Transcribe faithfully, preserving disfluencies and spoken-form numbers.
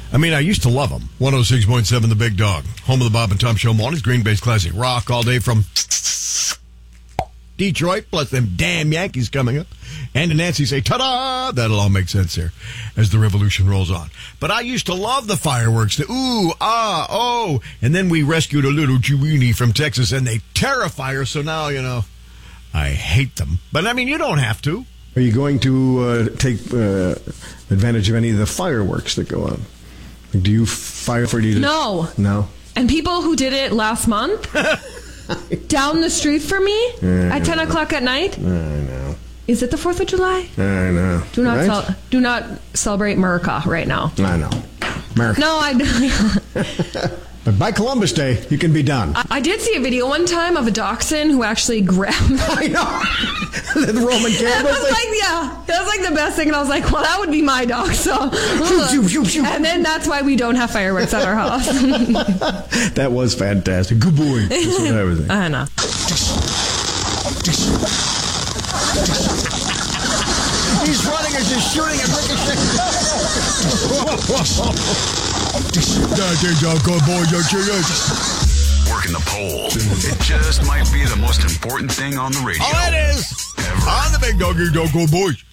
I mean, I used to love them. one oh six point seven The Big Dog. Home of the Bob and Tom Show mornings. Green Bay's classic rock all day from Detroit, plus them damn Yankees coming up. And to Nancy say, ta-da! That'll all make sense there as the revolution rolls on. But I used to love the fireworks. The ooh, ah, oh. And then we rescued a little Chiweenie from Texas, and they terrify her. So now, you know, I hate them. But, I mean, you don't have to. Are you going to uh, take uh, advantage of any of the fireworks that go on? Like, do you fire for you? No. No? And people who did it last month, down the street from me, yeah, at ten o'clock at night. I know. Is it the fourth of July? I know. Do not right? cel- do not celebrate America right now. I know. America. No, I But by Columbus Day, you can be done. I, I did see a video one time of a dachshund who actually grabbed. I know. The Roman That candle was thing. like, yeah, that was like the best thing. And I was like, well, that would be my dog. So, Shoot, shoot, shoot. and then that's why we don't have fireworks at our house. That was fantastic. Good boy. That's what I was thinking. I know. He's running and just shooting and Working the pole. It just might be the most important thing on the radio. Oh, it is. Ever. On the Big Doggy Dog Boys.